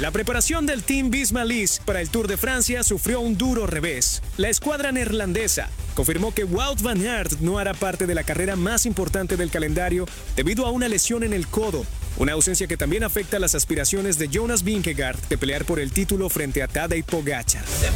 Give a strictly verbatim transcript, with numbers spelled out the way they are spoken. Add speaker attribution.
Speaker 1: La preparación del Team Bismalis para el Tour de Francia sufrió un duro revés. La escuadra neerlandesa confirmó que Wout van Aert no hará parte de la carrera más importante del calendario debido a una lesión en el codo, una ausencia que también afecta las aspiraciones de Jonas Vingegaard de pelear por el título frente a Tadej Pogačar.